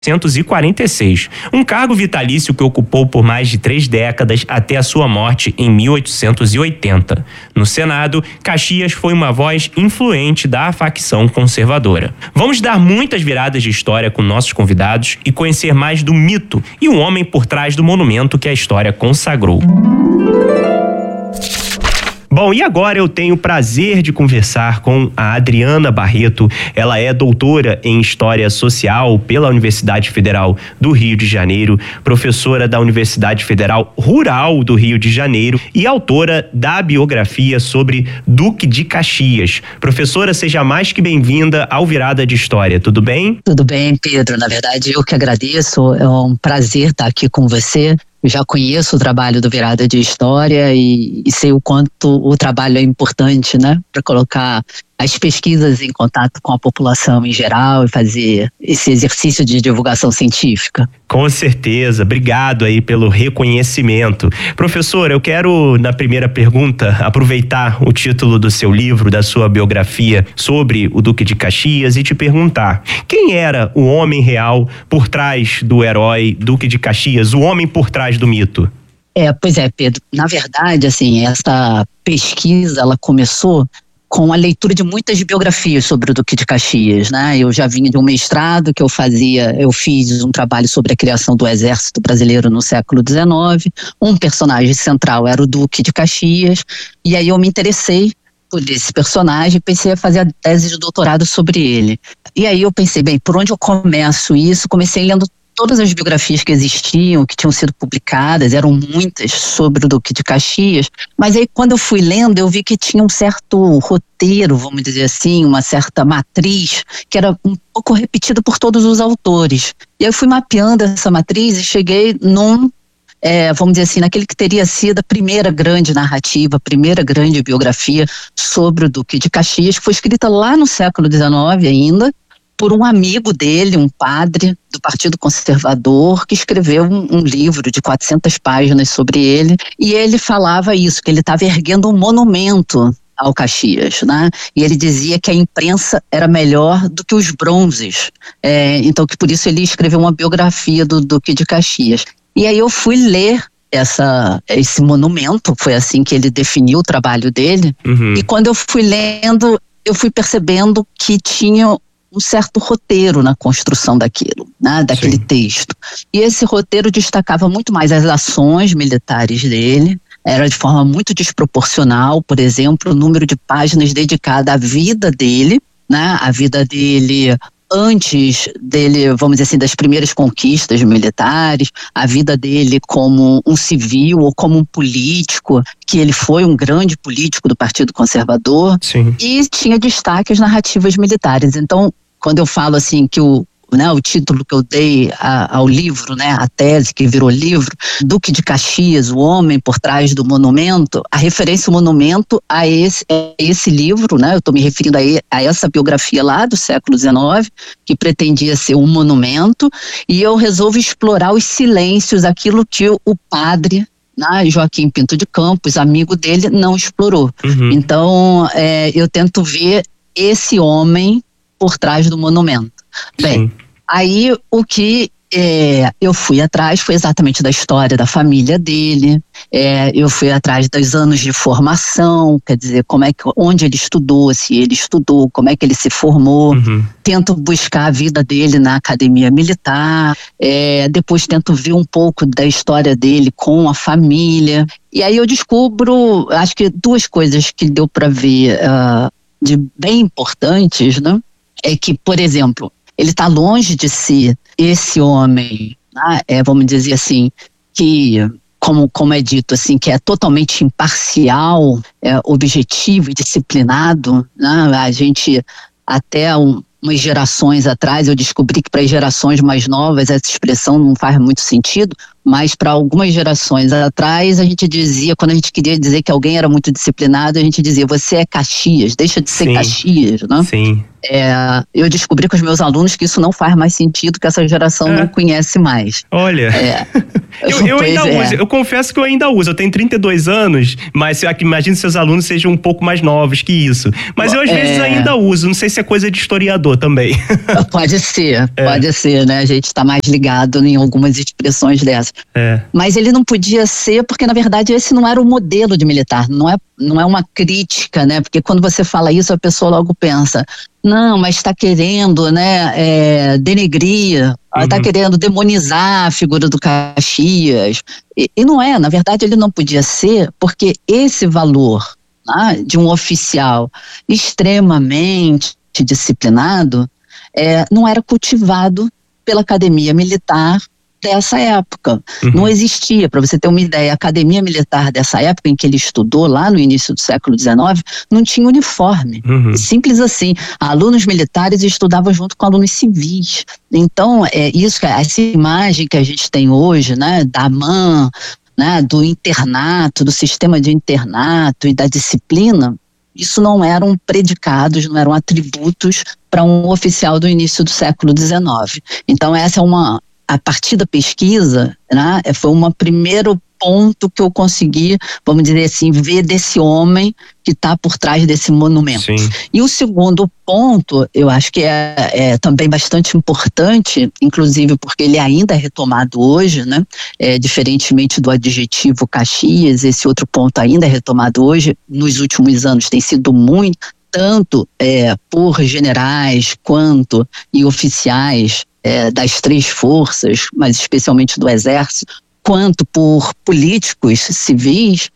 1846, um cargo vitalício que ocupou por mais de 3 décadas até a sua morte em 1880. No Senado, Caxias foi uma voz influente da facção conservadora. Vamos dar muitas viradas de história com nossos convidados e conhecer mais do mito e o homem por trás do monumento que a história consagrou. Bom, e agora eu tenho o prazer de conversar com a Adriana Barreto. Ela é doutora em História Social pela Universidade Federal do Rio de Janeiro, professora da Universidade Federal Rural do Rio de Janeiro e autora da biografia sobre Duque de Caxias. Professora, seja mais que bem-vinda ao Virada de História, tudo bem? Tudo bem, Pedro. Na verdade, eu que agradeço. É um prazer estar aqui com você. Eu já conheço o trabalho do Virada de História e sei o quanto o trabalho é importante, né? Para colocar as pesquisas em contato com a população em geral e fazer esse exercício de divulgação científica. Com certeza. Obrigado aí pelo reconhecimento. Professora, eu quero, na primeira pergunta, aproveitar o título do seu livro, da sua biografia sobre o Duque de Caxias e te perguntar: quem era o homem real por trás do herói Duque de Caxias, o homem por trás do mito? Pois é, Pedro. Na verdade, assim, essa pesquisa, ela começou com a leitura de muitas biografias sobre o Duque de Caxias, né? Eu já vinha de um mestrado que eu fiz um trabalho sobre a criação do Exército Brasileiro no século XIX. Um personagem central era o Duque de Caxias, e aí eu me interessei por esse personagem e pensei a fazer a tese de doutorado sobre ele. E aí eu pensei, bem, por onde eu começo isso? Comecei lendo todas as biografias que existiam, que tinham sido publicadas, eram muitas sobre o Duque de Caxias, mas aí quando eu fui lendo, eu vi que tinha um certo roteiro, vamos dizer assim, uma certa matriz, que era um pouco repetida por todos os autores. E aí eu fui mapeando essa matriz e cheguei vamos dizer assim, naquele que teria sido a primeira grande narrativa, a primeira grande biografia sobre o Duque de Caxias, que foi escrita lá no século XIX ainda, por um amigo dele, um padre do Partido Conservador, que escreveu um livro de 400 páginas sobre ele, e ele falava isso, que ele estava erguendo um monumento ao Caxias, né? E ele dizia que a imprensa era melhor do que os bronzes, então que por isso ele escreveu uma biografia do Duque de Caxias. E aí eu fui ler esse monumento, foi assim que ele definiu o trabalho dele, e quando eu fui lendo, eu fui percebendo que tinha um certo roteiro na construção daquilo, né, daquele texto. E esse roteiro destacava muito mais as ações militares dele, era de forma muito desproporcional, por exemplo, o número de páginas dedicada à vida dele, né, a vida dele antes dele, vamos dizer assim, das primeiras conquistas militares, a vida dele como um civil ou como um político, que ele foi um grande político do Partido Conservador. Sim. E tinha destaque às narrativas militares. Então, quando eu falo assim que o título que eu dei ao livro, né, a tese que virou livro, Duque de Caxias, o homem por trás do monumento, a referência ao monumento a esse livro, né, eu estou me referindo a essa biografia lá do século XIX, que pretendia ser um monumento, e eu resolvo explorar os silêncios, aquilo que o padre, né, Joaquim Pinto de Campos, amigo dele, não explorou. Então, eu tento ver esse homem por trás do monumento. Bem, aí o que eu fui atrás foi exatamente da história da família dele, eu fui atrás dos anos de formação, quer dizer, onde ele estudou, se ele estudou, como é que ele se formou, tento buscar a vida dele na academia militar, depois tento ver um pouco da história dele com a família, e aí eu descubro, acho que 2 coisas que deu para ver de bem importantes, né? É que, por exemplo, ele está longe de ser esse homem, né, vamos dizer assim, que, como é dito, assim, que é totalmente imparcial, objetivo e disciplinado, né? A gente, até umas gerações atrás, eu descobri que para as gerações mais novas essa expressão não faz muito sentido, mas para algumas gerações atrás a gente dizia, quando a gente queria dizer que alguém era muito disciplinado, a gente dizia, você é Caxias, deixa de ser Caxias, né? Sim. Eu descobri com os meus alunos que isso não faz mais sentido, que essa geração não conhece mais. Olha, eu ainda uso, eu confesso que eu ainda uso, eu tenho 32 anos, mas imagino que seus alunos sejam um pouco mais novos que isso. Mas eu às vezes ainda uso, não sei se é coisa de historiador também. Pode ser, né? A gente está mais ligado em algumas expressões dessas. Mas ele não podia ser, porque na verdade esse não era o modelo de militar, não é uma crítica, né? Porque quando você fala isso, a pessoa logo pensa, não, mas está querendo, né, denegrir, está querendo demonizar a figura do Caxias. E não é, na verdade ele não podia ser, porque esse valor, né, de um oficial extremamente disciplinado não era cultivado pela academia militar dessa época. Não existia, para você ter uma ideia, a academia militar dessa época em que ele estudou, lá no início do século XIX, não tinha uniforme. Simples assim. Alunos militares estudavam junto com alunos civis. Então, essa imagem que a gente tem hoje, né, da MAN, né, do internato, do sistema de internato e da disciplina, isso não eram predicados, não eram atributos para um oficial do início do século XIX. Então, essa é a partir da pesquisa, né, foi um primeiro ponto que eu consegui, vamos dizer assim, ver desse homem que está por trás desse monumento. Sim. E o segundo ponto, eu acho que é também bastante importante, inclusive porque ele ainda é retomado hoje, né? Diferentemente do adjetivo Caxias, esse outro ponto ainda é retomado hoje, nos últimos anos tem sido muito, tanto por generais quanto e oficiais das três forças, mas especialmente do Exército, quanto por políticos civis,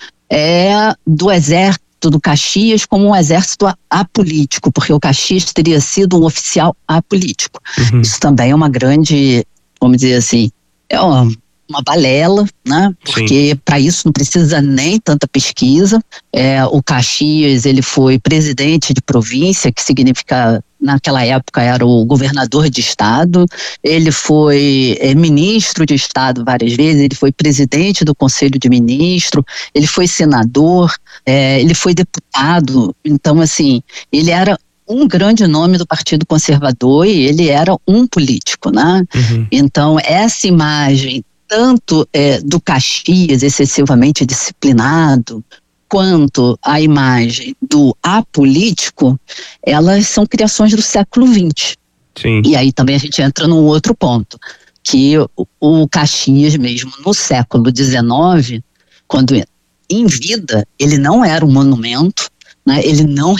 do Exército do Caxias como um exército apolítico, porque o Caxias teria sido um oficial apolítico. Isso também é uma grande, vamos dizer assim, uma balela, né? Porque para isso não precisa nem tanta pesquisa. O Caxias, ele foi presidente de província, que significa, naquela época era o governador de estado, ele foi ministro de estado várias vezes, ele foi presidente do conselho de ministro, ele foi senador, ele foi deputado. Então, assim, ele era um grande nome do Partido Conservador e ele era um político, né? Então, essa imagem tanto do Caxias excessivamente disciplinado, quanto a imagem do apolítico, elas são criações do século XX. Sim. E aí também a gente entra num outro ponto, que o Caxias mesmo no século XIX, quando em vida, ele não era um monumento, né? Ele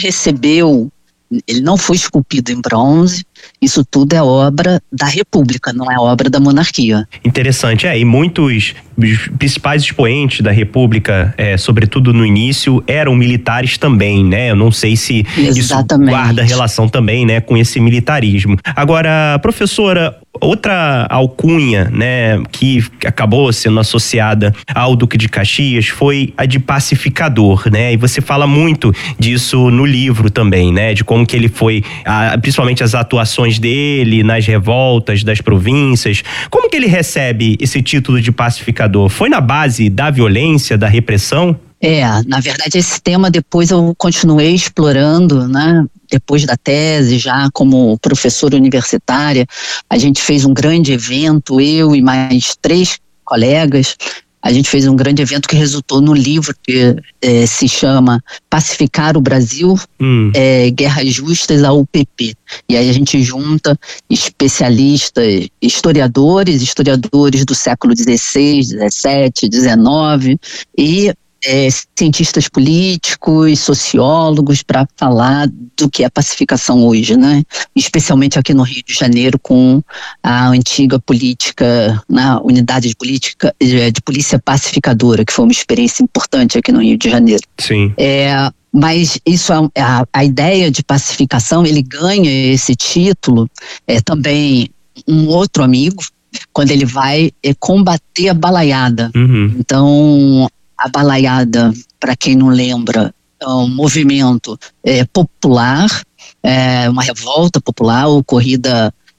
não foi esculpido em bronze. Isso tudo é obra da República, não é obra da monarquia. Interessante, e muitos principais expoentes da República, sobretudo no início, eram militares também, né? Eu não sei se Exatamente. Isso guarda relação também, né, com esse militarismo. Agora, professora, outra alcunha, né, que acabou sendo associada ao Duque de Caxias foi a de pacificador, né? E você fala muito disso no livro também, né? De como que ele foi, principalmente as atuações dele nas revoltas das províncias. Como que ele recebe esse título de pacificador? Foi na base da violência, da repressão? Na verdade esse tema depois eu continuei explorando, né? Depois da tese, já como professora universitária, a gente fez um grande evento, eu e mais 3 colegas, a gente fez um grande evento que resultou no livro que se chama Pacificar o Brasil, Guerras Justas ao UPP. E aí a gente junta especialistas, historiadores do século XVI, XVII, XIX e cientistas políticos, sociólogos, para falar do que é pacificação hoje, né? Especialmente aqui no Rio de Janeiro, com a antiga política, na unidade de polícia pacificadora, que foi uma experiência importante aqui no Rio de Janeiro. Sim. Mas isso a ideia de pacificação, ele ganha esse título também um outro amigo, quando ele vai combater a balaiada. Então, a balaiada, para quem não lembra, é um movimento popular, uma revolta popular ocorrida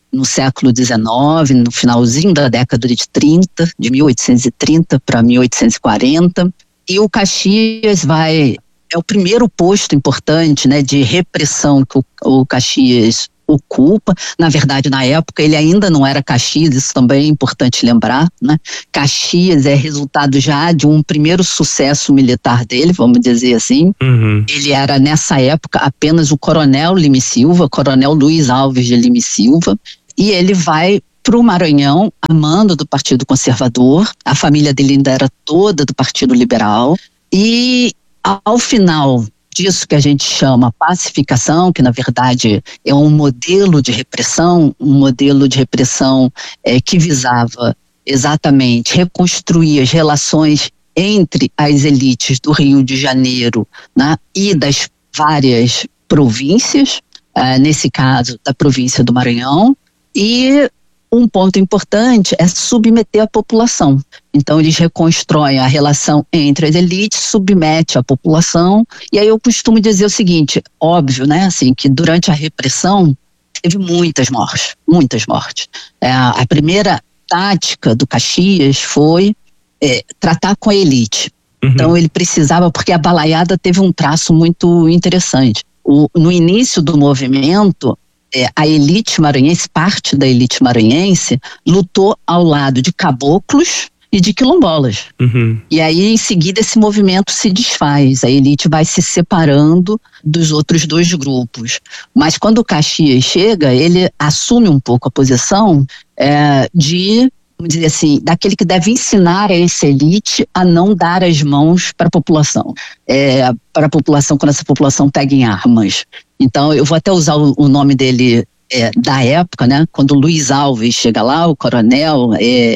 no século XIX, no finalzinho da década de 30, de 1830 para 1840, e o Caxias é o primeiro posto importante, né, de repressão que o Caxias ocupa. Na verdade, na época, ele ainda não era Caxias, isso também é importante lembrar, né? Caxias é resultado já de um primeiro sucesso militar dele, vamos dizer assim. Uhum. Ele era, nessa época, apenas o coronel Lima e Silva, coronel Luiz Alves de Lima e Silva, e ele vai para o Maranhão, a mando do Partido Conservador. A família dele ainda era toda do Partido Liberal, e ao final disso que a gente chama pacificação, que na verdade é um modelo de repressão, que visava exatamente reconstruir as relações entre as elites do Rio de Janeiro, né, e das várias províncias, nesse caso da província do Maranhão, e um ponto importante é submeter a população. Então, eles reconstroem a relação entre as elites, submete a população. E aí eu costumo dizer o seguinte, óbvio, né, assim, que durante a repressão teve muitas mortes, muitas mortes. A primeira tática do Caxias foi tratar com a elite. Uhum. Então, ele precisava, porque a balaiada teve um traço muito interessante. No início do movimento, a elite maranhense, parte da elite maranhense, lutou ao lado de caboclos e de quilombolas. Uhum. E aí, em seguida, esse movimento se desfaz. A elite vai se separando dos outros dois grupos. Mas quando o Caxias chega, ele assume um pouco a posição de, vamos dizer assim, daquele que deve ensinar a essa elite a não dar as mãos para a população. Para a população, quando essa população pega em armas. Então, eu vou até usar o nome dele da época, né? Quando o Luiz Alves chega lá, o coronel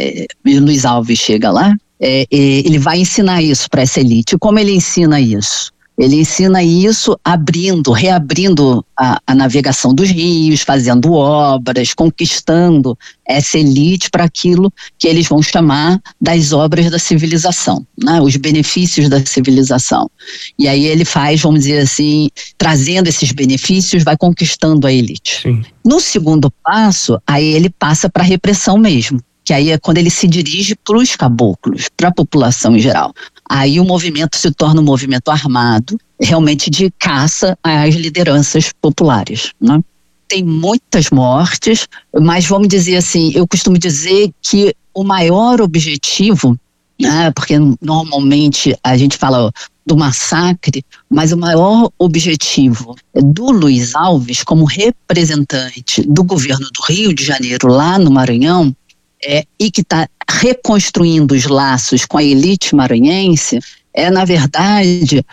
Luiz Alves chega lá, ele vai ensinar isso para essa elite. Como ele ensina isso? Ele ensina isso reabrindo a navegação dos rios, fazendo obras, conquistando essa elite para aquilo que eles vão chamar das obras da civilização, né? Os benefícios da civilização. E aí ele faz, vamos dizer assim, trazendo esses benefícios, vai conquistando a elite. Sim. No segundo passo, aí ele passa para a repressão mesmo, que aí é quando ele se dirige para os caboclos, para a população em geral. Aí o movimento se torna um movimento armado, realmente de caça às lideranças populares, né? Tem muitas mortes, mas vamos dizer assim, eu costumo dizer que o maior objetivo, né, porque normalmente a gente fala do massacre, mas o maior objetivo do Luiz Alves, como representante do governo do Rio de Janeiro lá no Maranhão, e que está reconstruindo os laços com a elite maranhense, na verdade,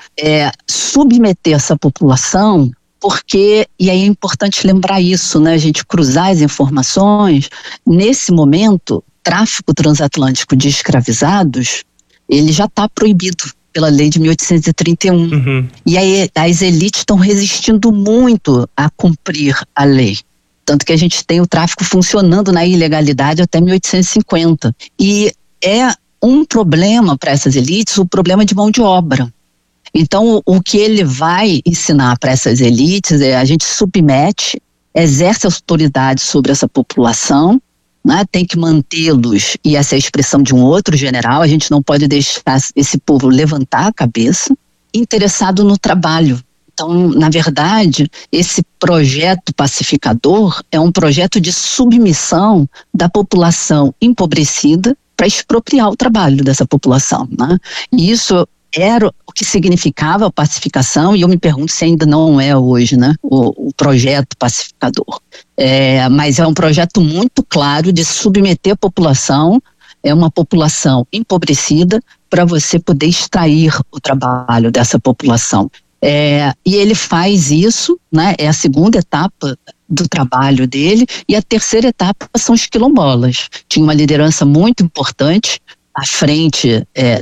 submeter essa população, porque, e aí é importante lembrar isso, né, a gente cruzar as informações, nesse momento, o tráfico transatlântico de escravizados, ele já está proibido pela lei de 1831. Uhum. E aí as elites estão resistindo muito a cumprir a lei. Tanto que a gente tem o tráfico funcionando na ilegalidade até 1850. E é um problema para essas elites, o problema de mão de obra. Então, o que ele vai ensinar para essas elites a gente submete, exerce autoridade sobre essa população, né? Tem que mantê-los, e essa é a expressão de um outro general, a gente não pode deixar esse povo levantar a cabeça, interessado no trabalho. Então, na verdade, esse projeto pacificador é um projeto de submissão da população empobrecida para expropriar o trabalho dessa população, né? E isso era o que significava a pacificação, e eu me pergunto se ainda não é hoje, né, o projeto pacificador. Mas é um projeto muito claro de submeter a população, uma população empobrecida, para você poder extrair o trabalho dessa população. E ele faz isso, né? É a segunda etapa do trabalho dele, e a terceira etapa são os quilombolas. Tinha uma liderança muito importante à frente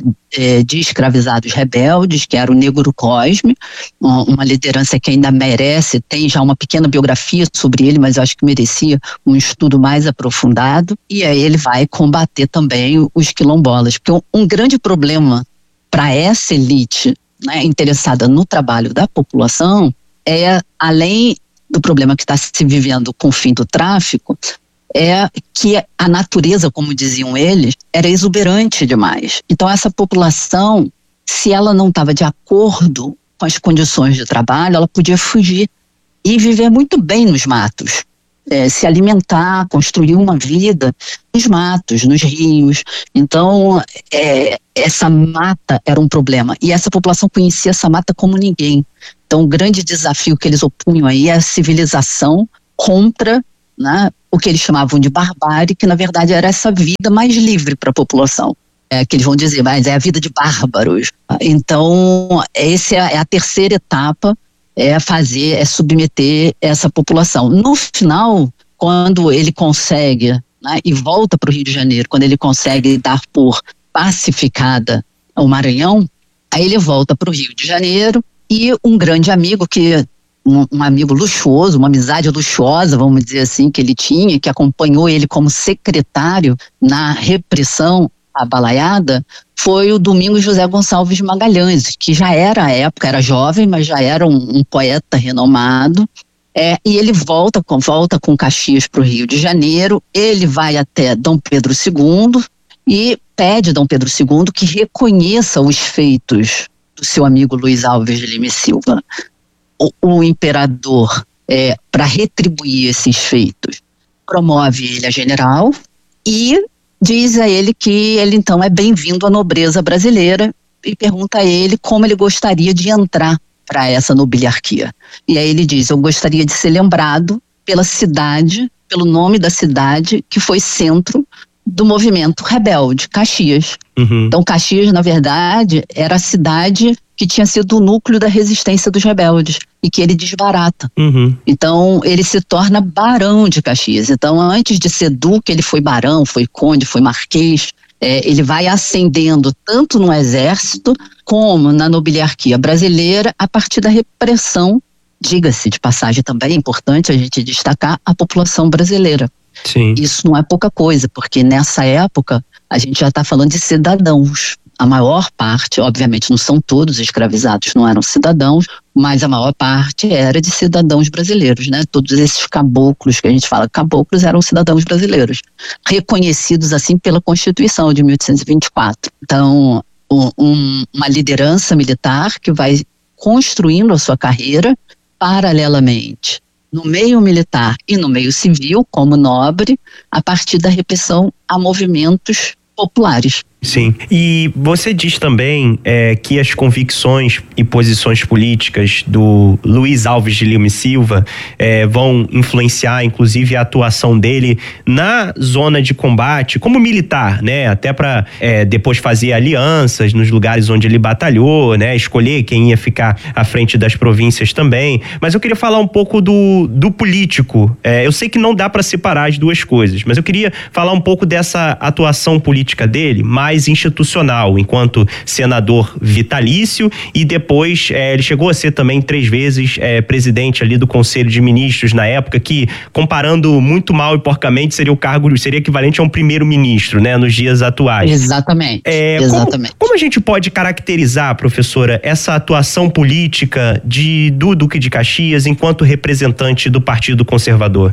de escravizados rebeldes, que era o Negro Cosme, uma liderança que ainda merece, tem já uma pequena biografia sobre ele, mas eu acho que merecia um estudo mais aprofundado. E aí ele vai combater também os quilombolas, porque um grande problema para essa elite, né, interessada no trabalho da população, além do problema que está se vivendo com o fim do tráfico, é que a natureza, como diziam eles, era exuberante demais. Então essa população, se ela não estava de acordo com as condições de trabalho, ela podia fugir e viver muito bem nos matos. Se alimentar, construir uma vida nos matos, nos rios. Então, essa mata era um problema. E essa população conhecia essa mata como ninguém. Então, o grande desafio que eles opunham aí é a civilização contra, né, o que eles chamavam de barbárie, que na verdade era essa vida mais livre para a população. Que eles vão dizer, mas é a vida de bárbaros. Então, essa é a terceira etapa, é submeter essa população. No final, quando ele consegue, né, e volta para o Rio de Janeiro, quando ele consegue dar por pacificada o Maranhão, aí ele volta para o Rio de Janeiro e um grande amigo, um amigo luxuoso, uma amizade luxuosa, vamos dizer assim, que ele tinha, que acompanhou ele como secretário na repressão à balaiada, foi o Domingos José Gonçalves Magalhães, que já era à época, era jovem, mas já era um poeta renomado, e ele volta com Caxias para o Rio de Janeiro, ele vai até Dom Pedro II e pede Dom Pedro II que reconheça os feitos do seu amigo Luiz Alves de Lima e Silva. O imperador, para retribuir esses feitos, promove ele a general e diz a ele que ele então é bem-vindo à nobreza brasileira e pergunta a ele como ele gostaria de entrar para essa nobiliarquia. E aí ele diz, eu gostaria de ser lembrado pela cidade, pelo nome da cidade que foi centro do movimento rebelde, Caxias. Uhum. Então Caxias, na verdade, era a cidade que tinha sido o núcleo da resistência dos rebeldes e que ele desbarata. Uhum. Então ele se torna barão de Caxias. Então antes de ser duque, ele foi barão, foi conde, foi marquês. Ele vai ascendendo tanto no exército como na nobiliarquia brasileira a partir da repressão, diga-se de passagem também, é importante a gente destacar a população brasileira. Sim. Isso não é pouca coisa, porque nessa época a gente já está falando de cidadãos. A maior parte, obviamente não são todos escravizados, não eram cidadãos, mas a maior parte era de cidadãos brasileiros, né? Todos esses caboclos que a gente fala, caboclos eram cidadãos brasileiros, reconhecidos assim pela Constituição de 1824. Então, uma liderança militar que vai construindo a sua carreira paralelamente no meio militar e no meio civil, como nobre, a partir da repressão a movimentos populares. Sim, e você diz também que as convicções e posições políticas do Luiz Alves de Lima e Silva vão influenciar, inclusive, a atuação dele na zona de combate, como militar, né? Até para depois fazer alianças nos lugares onde ele batalhou, né? Escolher quem ia ficar à frente das províncias também. Mas eu queria falar um pouco do político. Eu sei que não dá para separar as duas coisas, mas eu queria falar um pouco dessa atuação política dele, mais institucional, enquanto senador vitalício, e depois ele chegou a ser também 3 vezes presidente ali do Conselho de Ministros na época, que, comparando muito mal e porcamente, seria equivalente a um primeiro-ministro, né, nos dias atuais. Exatamente. Exatamente. Como a gente pode caracterizar, professora, essa atuação política do Duque de Caxias enquanto representante do Partido Conservador?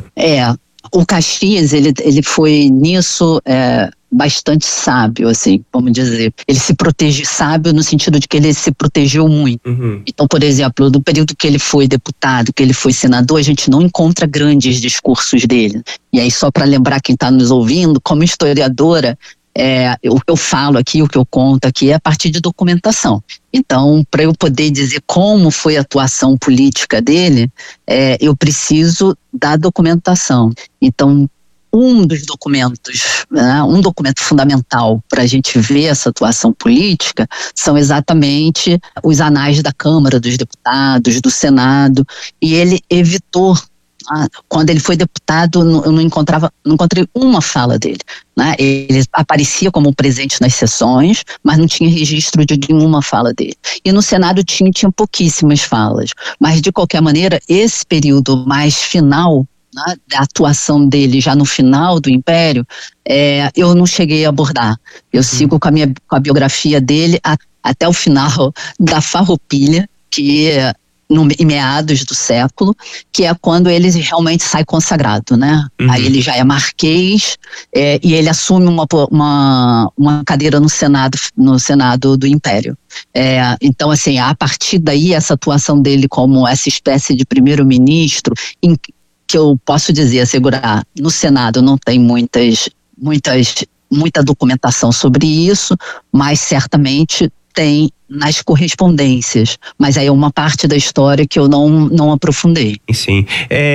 O Caxias, ele foi nisso bastante sábio, assim, vamos dizer. Ele se protege, sábio no sentido de que ele se protegeu muito. Uhum. Então, por exemplo, no período que ele foi deputado, que ele foi senador, a gente não encontra grandes discursos dele. E aí, só para lembrar quem está nos ouvindo, como historiadora, o que eu falo aqui, o que eu conto aqui é a partir de documentação. Então, para eu poder dizer como foi a atuação política dele, eu preciso da documentação. Então, um dos documentos, né, um documento fundamental para a gente ver essa atuação política são exatamente os anais da Câmara dos Deputados, do Senado, e ele evitou. Quando ele foi deputado, eu não encontrei uma fala dele, né? Ele aparecia como presente nas sessões, mas não tinha registro de nenhuma fala dele. E no Senado tinha pouquíssimas falas. Mas, de qualquer maneira, esse período mais final, né, da atuação dele já no final do Império, eu não cheguei a abordar. Eu sigo com a biografia dele até o final da Farroupilha, que em meados do século, que é quando ele realmente sai consagrado, né? Aí ele já é marquês, e ele assume uma cadeira no Senado do Império. Então, assim, a partir daí, essa atuação dele como essa espécie de primeiro-ministro, que eu posso dizer, assegurar, no Senado não tem muita documentação sobre isso, mas certamente tem nas correspondências, mas aí é uma parte da história que eu não aprofundei. Sim.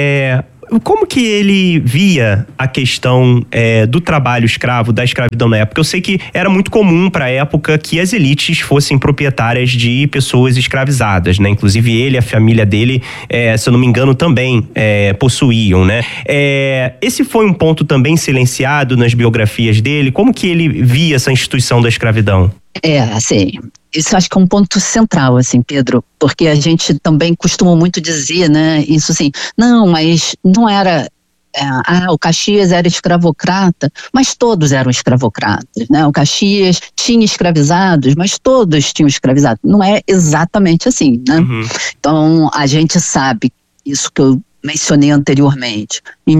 Como que ele via a questão do trabalho escravo, da escravidão na época? Eu sei que era muito comum para a época que as elites fossem proprietárias de pessoas escravizadas, né? Inclusive ele e a família dele, se eu não me engano, também possuíam, né? Esse foi um ponto também silenciado nas biografias dele. Como que ele via essa instituição da escravidão? Assim, isso acho que é um ponto central, assim, Pedro, porque a gente também costuma muito dizer, né, isso assim, não, mas não era, o Caxias era escravocrata, mas todos eram escravocratas, né, o Caxias tinha escravizados, mas todos tinham escravizados, não é exatamente assim, né, Então a gente sabe, isso que eu mencionei anteriormente, em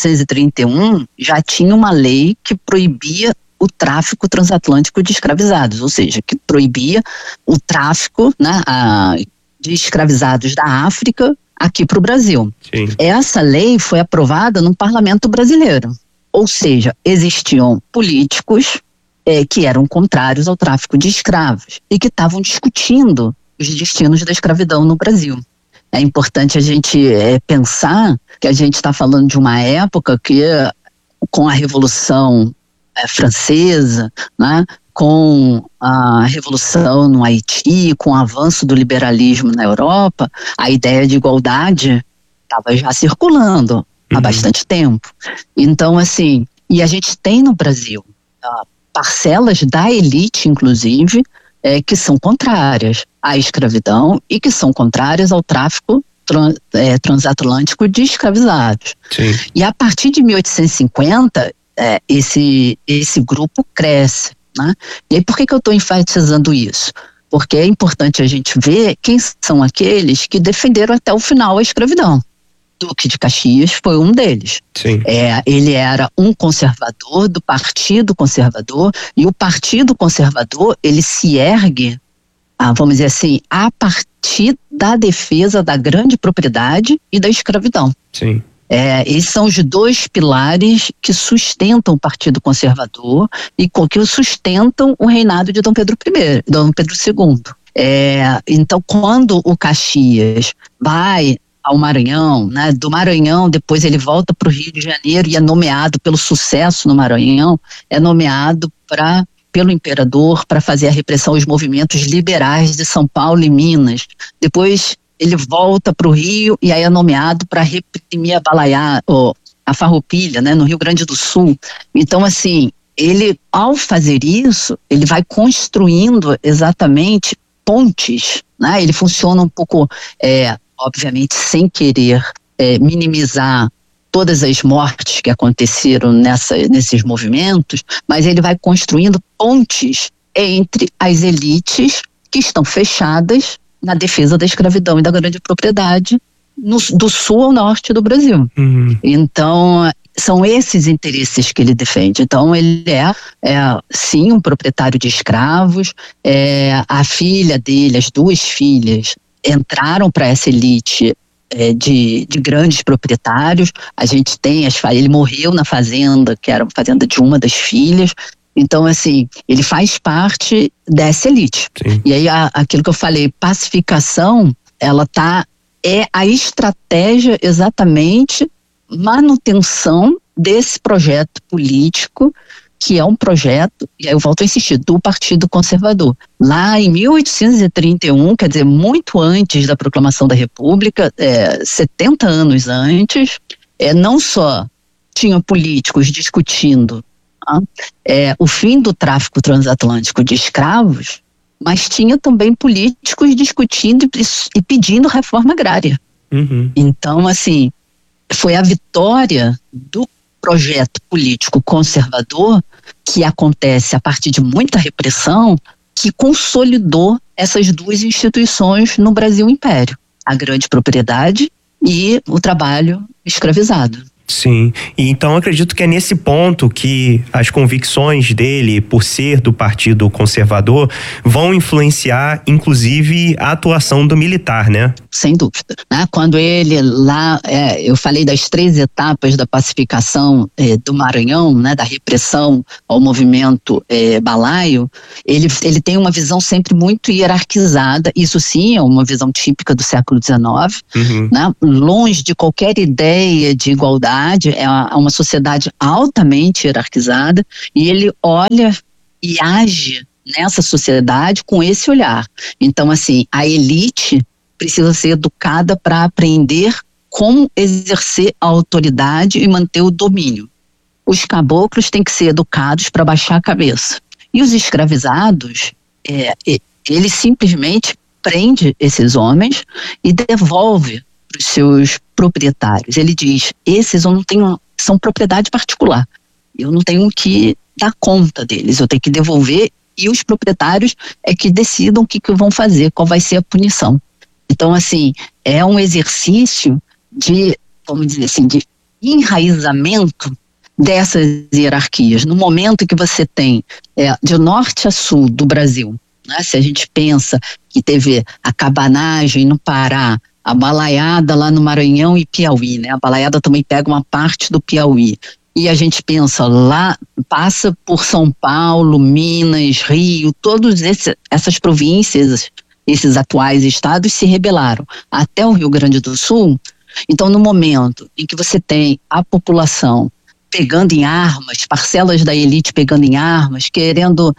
1831 já tinha uma lei que proibia o tráfico transatlântico de escravizados, ou seja, que proibia o tráfico, né, de escravizados da África aqui para o Brasil. Sim. Essa lei foi aprovada no parlamento brasileiro, ou seja, existiam políticos que eram contrários ao tráfico de escravos e que estavam discutindo os destinos da escravidão no Brasil. É importante a gente pensar que a gente está falando de uma época que, com a Revolução Francesa, né, com a Revolução no Haiti, com o avanço do liberalismo na Europa, a ideia de igualdade estava já circulando há bastante tempo. Então, assim, e a gente tem no Brasil parcelas da elite, inclusive, que são contrárias à escravidão e que são contrárias ao tráfico transatlântico de escravizados. Sim. E a partir de 1850, esse grupo cresce, né? E aí por que eu estou enfatizando isso? Porque é importante a gente ver quem são aqueles que defenderam até o final a escravidão. Duque de Caxias foi um deles. Sim. Ele era um conservador do Partido Conservador, e o Partido Conservador, ele se ergue, vamos dizer assim, a partir da defesa da grande propriedade e da escravidão. Sim. Esses são os dois pilares que sustentam o Partido Conservador e que sustentam o reinado de Dom Pedro II. Então, quando o Caxias vai ao Maranhão, né, do Maranhão depois ele volta para o Rio de Janeiro e é nomeado pelo sucesso no Maranhão, é nomeado pelo imperador para fazer a repressão aos movimentos liberais de São Paulo e Minas. Depois ele volta para o Rio e aí é nomeado para reprimir a farroupilha, né, no Rio Grande do Sul. Então, assim, ele, ao fazer isso, ele vai construindo exatamente pontes, né? Ele funciona um pouco, obviamente, sem querer minimizar todas as mortes que aconteceram nesses movimentos, mas ele vai construindo pontes entre as elites que estão fechadas na defesa da escravidão e da grande propriedade do sul ao norte do Brasil. Então, são esses interesses que ele defende. Então, ele sim, um proprietário de escravos. A filha dele, as duas filhas, entraram para essa elite de grandes proprietários. A gente tem ele morreu na fazenda, que era a fazenda de uma das filhas. Então, assim, ele faz parte dessa elite. Sim. E aí, aquilo que eu falei, pacificação, é a estratégia exatamente, manutenção desse projeto político, que é um projeto, e aí eu volto a insistir, do Partido Conservador. Lá em 1831, quer dizer, muito antes da proclamação da República, 70 anos antes, não só tinha políticos discutindo o fim do tráfico transatlântico de escravos, mas tinha também políticos discutindo e pedindo reforma agrária. Então, assim, foi a vitória do projeto político conservador, que acontece a partir de muita repressão, que consolidou essas duas instituições no Brasil Império. a grande propriedade e o trabalho escravizado. Sim, e então acredito que é nesse ponto que as convicções dele, por ser do Partido Conservador, vão influenciar inclusive a atuação do militar, né? Sem dúvida, né? Quando ele lá, eu falei das 3 etapas da pacificação do Maranhão, né? Da repressão ao movimento balaio, ele tem uma visão sempre muito hierarquizada, isso sim é uma visão típica do século XIX, né? Longe de qualquer ideia de igualdade, é uma sociedade altamente hierarquizada e ele olha e age nessa sociedade com esse olhar. Então, assim, a elite precisa ser educada para aprender como exercer a autoridade e manter o domínio. Os caboclos têm que ser educados para baixar a cabeça. E os escravizados, ele simplesmente prende esses homens e devolve para os seus proprietários. Ele diz, esses eu não tenho, são propriedade particular, eu não tenho que dar conta deles, eu tenho que devolver e os proprietários é que decidam o que vão fazer, qual vai ser a punição. Então, assim, é um exercício de, vamos dizer assim, de enraizamento dessas hierarquias. No momento que você tem de norte a sul do Brasil, né, se a gente pensa que teve a cabanagem no Pará, a balaiada lá no Maranhão e Piauí, né? A balaiada também pega uma parte do Piauí. E a gente pensa lá, passa por São Paulo, Minas, Rio, todas essas províncias, esses atuais estados se rebelaram até o Rio Grande do Sul. Então, no momento em que você tem a população pegando em armas, parcelas da elite pegando em armas, querendo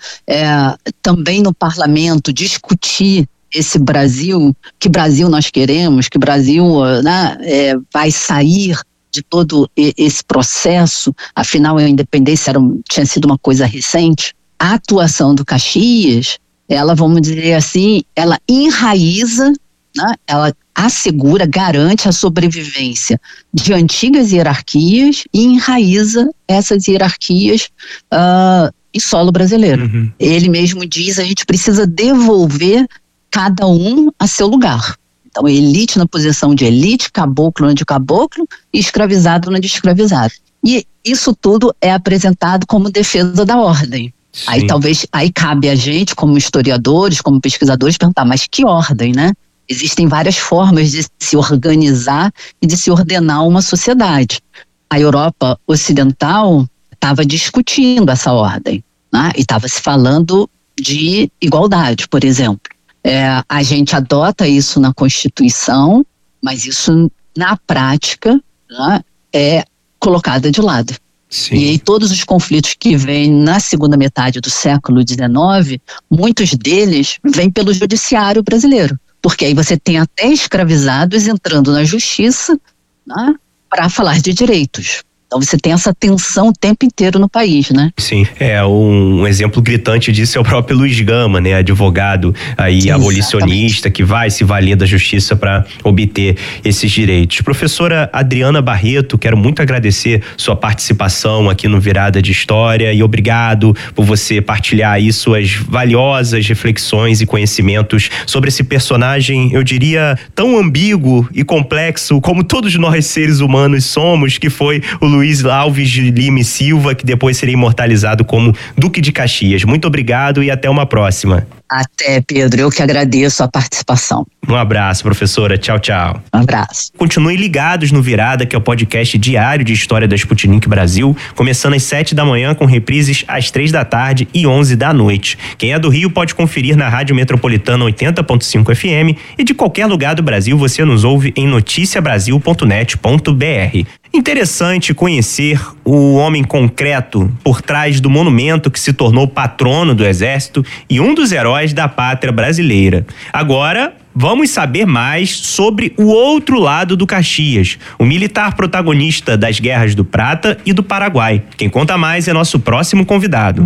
também no parlamento discutir esse Brasil, que Brasil nós queremos, que Brasil vai sair de todo esse processo, afinal a independência tinha sido uma coisa recente. A atuação do Caxias, ela, vamos dizer assim, ela enraiza, né, ela assegura, garante a sobrevivência de antigas hierarquias e enraiza essas hierarquias em solo brasileiro. Ele mesmo diz, a gente precisa devolver cada um a seu lugar. Então, elite na posição de elite, caboclo na de caboclo e escravizado na de escravizado. E isso tudo é apresentado como defesa da ordem. Sim. Aí cabe a gente, como historiadores, como pesquisadores, perguntar, mas que ordem, né? Existem várias formas de se organizar e de se ordenar uma sociedade. A Europa Ocidental estava discutindo essa ordem, né? E estava se falando de igualdade, por exemplo. A gente adota isso na Constituição, mas isso na prática, né, é colocado de lado. Sim. E aí todos os conflitos que vêm na segunda metade do século XIX, muitos deles vêm pelo judiciário brasileiro, porque aí você tem até escravizados entrando na justiça, né, para falar de direitos. Então você tem essa tensão o tempo inteiro no país, né? Sim, um exemplo gritante disso é o próprio Luiz Gama, né? Advogado aí abolicionista que vai se valer da justiça para obter esses direitos. Professora Adriana Barreto, quero muito agradecer sua participação aqui no Virada de História e obrigado por você partilhar aí suas valiosas reflexões e conhecimentos sobre esse personagem, eu diria, tão ambíguo e complexo como todos nós seres humanos somos, que foi o Luiz Alves de Lima e Silva, que depois seria imortalizado como Duque de Caxias. Muito obrigado e até uma próxima. Até, Pedro. Eu que agradeço a participação. Um abraço, professora. Tchau, tchau. Um abraço. Continuem ligados no Virada, que é o podcast diário de história da Sputnik Brasil, começando às 7 da manhã com reprises às 3 da tarde e 11 da noite. Quem é do Rio pode conferir na Rádio Metropolitana 80.5 FM e de qualquer lugar do Brasil você nos ouve em noticiabrasil.net.br. Interessante conhecer o homem concreto por trás do monumento que se tornou patrono do Exército e um dos heróis da pátria brasileira. Agora, vamos saber mais sobre o outro lado do Caxias, o militar protagonista das Guerras do Prata e do Paraguai. Quem conta mais é nosso próximo convidado.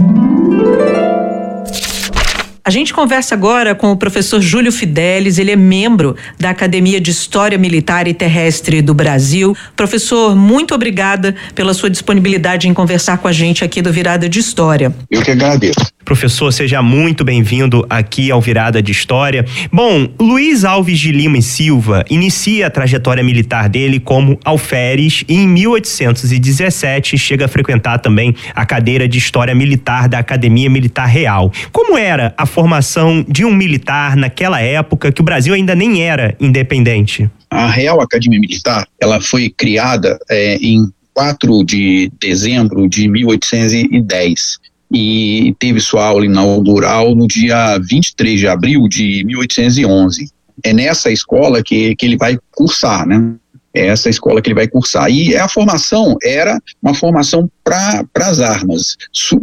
A gente conversa agora com o professor Júlio Fidelis, ele é membro da Academia de História Militar e Terrestre do Brasil. Professor, muito obrigada pela sua disponibilidade em conversar com a gente aqui do Virada de História. Eu que agradeço. Professor, seja muito bem-vindo aqui ao Virada de História. Bom, Luiz Alves de Lima e Silva inicia a trajetória militar dele como alferes e em 1817 chega a frequentar também a cadeira de História Militar da Academia Militar Real. Como era a formação de um militar naquela época que o Brasil ainda nem era independente? A Real Academia Militar, ela foi criada em 4 de dezembro de 1810 e teve sua aula inaugural no dia 23 de abril de 1811. É nessa escola que ele vai cursar, né? É essa escola que ele vai cursar. E a formação era uma formação para as armas,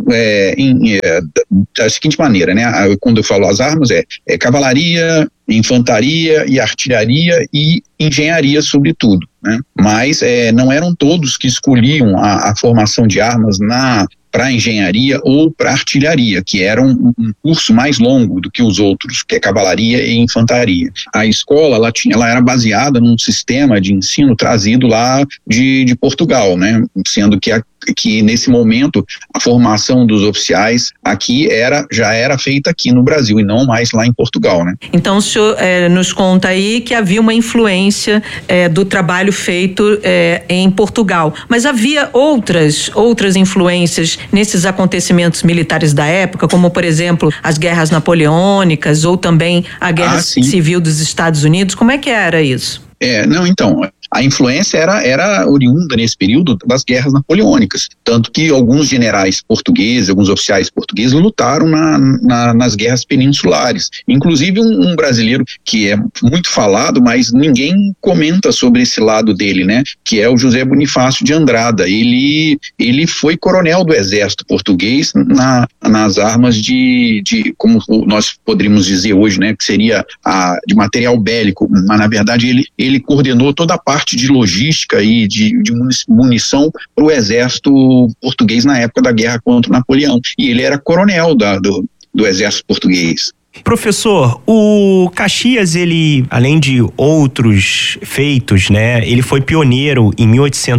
da seguinte maneira, né? Quando eu falo as armas, é cavalaria, infantaria e artilharia e engenharia, sobretudo, né? Mas não eram todos que escolhiam a formação de armas para engenharia ou para artilharia, que era um curso mais longo do que os outros, que é cavalaria e infantaria. A escola ela era baseada num sistema de ensino trazido lá de Portugal, né? Sendo que nesse momento a formação dos oficiais aqui já era feita aqui no Brasil e não mais lá em Portugal, né? Então o senhor nos conta aí que havia uma influência do trabalho feito em Portugal, mas havia outras influências nesses acontecimentos militares da época, como por exemplo as guerras napoleônicas ou também a guerra civil dos Estados Unidos. Como é que era isso? Então, a influência era oriunda nesse período das guerras napoleônicas, tanto que alguns generais portugueses, alguns oficiais portugueses lutaram nas guerras peninsulares, inclusive um brasileiro que é muito falado, mas ninguém comenta sobre esse lado dele, né? Que é o José Bonifácio de Andrada. Ele foi coronel do exército português nas armas de como nós poderíamos dizer hoje, né? Que seria de material bélico, mas na verdade ele coordenou toda a parte de logística e de munição para o exército português na época da guerra contra o Napoleão. E ele era coronel do exército português. Professor, o Caxias, ele, além de outros feitos, né, ele foi pioneiro em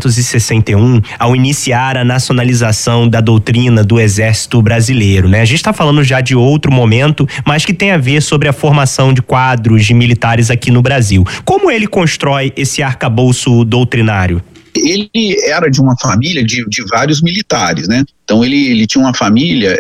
1861 ao iniciar a nacionalização da doutrina do Exército Brasileiro, né? A gente está falando já de outro momento, mas que tem a ver sobre a formação de quadros de militares aqui no Brasil. Como ele constrói esse arcabouço doutrinário? Ele era de uma família de vários militares, né? Então ele tinha uma família